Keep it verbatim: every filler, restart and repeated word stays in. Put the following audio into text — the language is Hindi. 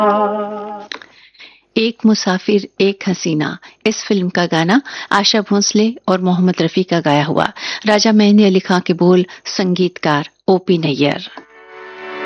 एक मुसाफिर एक हसीना, इस फिल्म का गाना आशा भोसले और मोहम्मद रफी का गाया हुआ। राजा मेहंदी अली खां के बोल, संगीतकार ओपी नैयर।